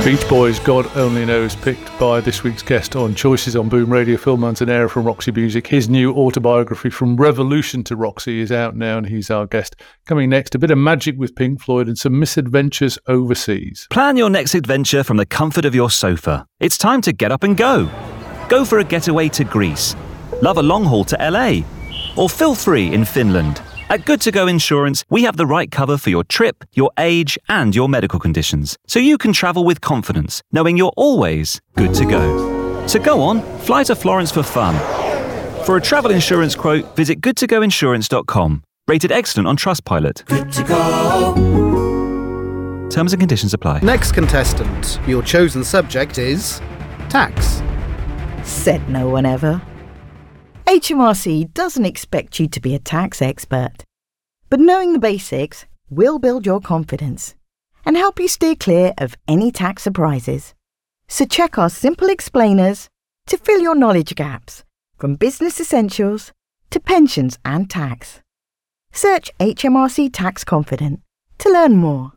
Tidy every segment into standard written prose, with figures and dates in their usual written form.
Beach Boys, God Only Knows, picked by this week's guest on Choices on Boom Radio, Phil Manzanera from Roxy Music. His new autobiography, From Revolution to Roxy, is out now and he's our guest. Coming next, a bit of magic with Pink Floyd and some misadventures overseas. Plan your next adventure from the comfort of your sofa. It's time to get up and go. Go for a getaway to Greece. Love a long haul to LA. Or feel free in Finland. At Good To Go Insurance, we have the right cover for your trip, your age, and your medical conditions, so you can travel with confidence, knowing you're always good to go. So go on, fly to Florence for fun. For a travel insurance quote, visit goodtogoinsurance.com. Rated excellent on Trustpilot. Good to go. Terms and conditions apply. Next contestant, your chosen subject is tax. Said no one ever. HMRC doesn't expect you to be a tax expert, but knowing the basics will build your confidence and help you steer clear of any tax surprises. So check our simple explainers to fill your knowledge gaps, from business essentials to pensions and tax. Search HMRC Tax Confident to learn more.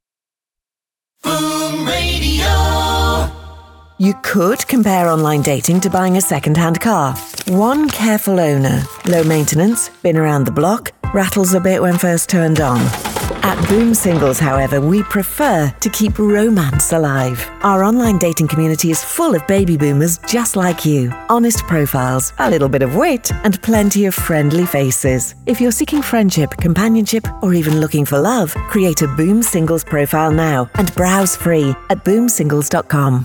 Boom Radio. You could compare online dating to buying a second-hand car. One careful owner, low maintenance, been around the block, rattles a bit when first turned on. At Boom Singles, however, we prefer to keep romance alive. Our online dating community is full of baby boomers just like you. Honest profiles, a little bit of wit, and plenty of friendly faces. If you're seeking friendship, companionship, or even looking for love, create a Boom Singles profile now and browse free at boomsingles.com.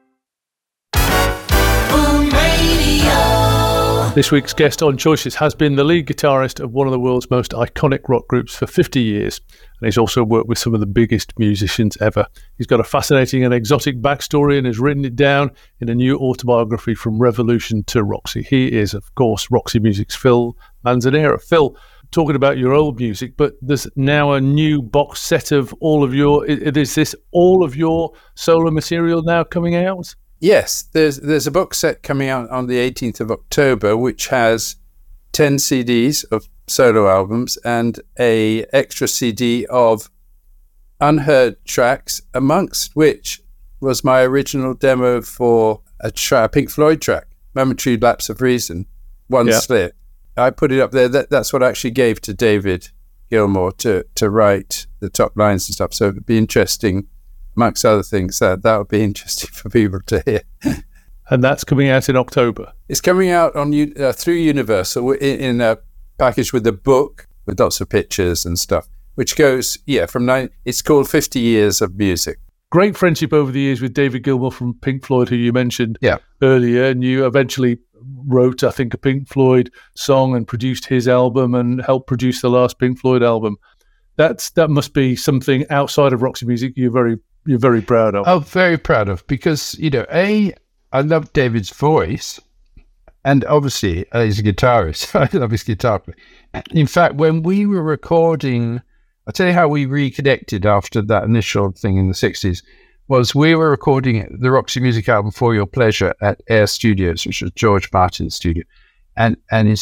This week's guest on Choices has been the lead guitarist of one of the world's most iconic rock groups for 50 years, and he's also worked with some of the biggest musicians ever. He's got a fascinating and exotic backstory and has written it down in a new autobiography, From Revolution to Roxy. He is, of course, Roxy Music's Phil Manzanera. Phil, talking about your old music, but there's now a new box set of all of your... Is this all of your solo material now coming out? Yes, there's a box set coming out on the 18th of October, which has 10 CDs of solo albums and a extra CD of unheard tracks, amongst which was my original demo for a Pink Floyd track, Momentary Lapse of Reason, One Slip. I put it up there. That's what I actually gave to David Gilmour to write the top lines and stuff. So it'd be interesting, amongst other things, that would be interesting for people to hear. And that's coming out in October? It's coming out on through Universal in a package with a book with lots of pictures and stuff, which goes, it's called 50 Years of Music. Great friendship over the years with David Gilmour from Pink Floyd, who you mentioned earlier, and you eventually wrote, I think, a Pink Floyd song and produced his album and helped produce the last Pink Floyd album. That must be something outside of Roxy Music you're very proud of. Oh, very proud of, because, I love David's voice, and obviously he's a guitarist. I love his guitar play. In fact, when we were recording, I'll tell you how we reconnected after that initial thing in the 60s, was we were recording the Roxy Music album For Your Pleasure at Air Studios, which was George Martin's studio, and in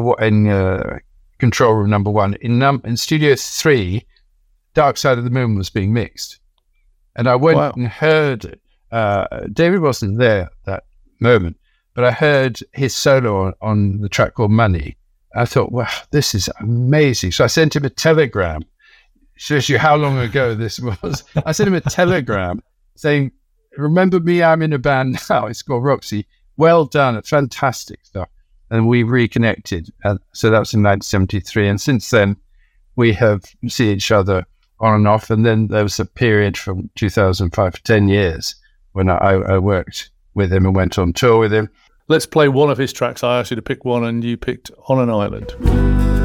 control room number 1. In studio 3, Dark Side of the Moon was being mixed. And I went and heard it. David wasn't there that moment, but I heard his solo on the track called Money. I thought, wow, this is amazing. So I sent him a telegram. Shows you how long ago this was. I sent him a telegram saying, remember me, I'm in a band now. It's called Roxy. Well done. It's fantastic stuff. And we reconnected. So that was in 1973. And since then, we have seen each other on and off. And then there was a period from 2005 for 10 years when I worked with him and went on tour with him. Let's play one of his tracks. I asked you to pick one and you picked On an Island.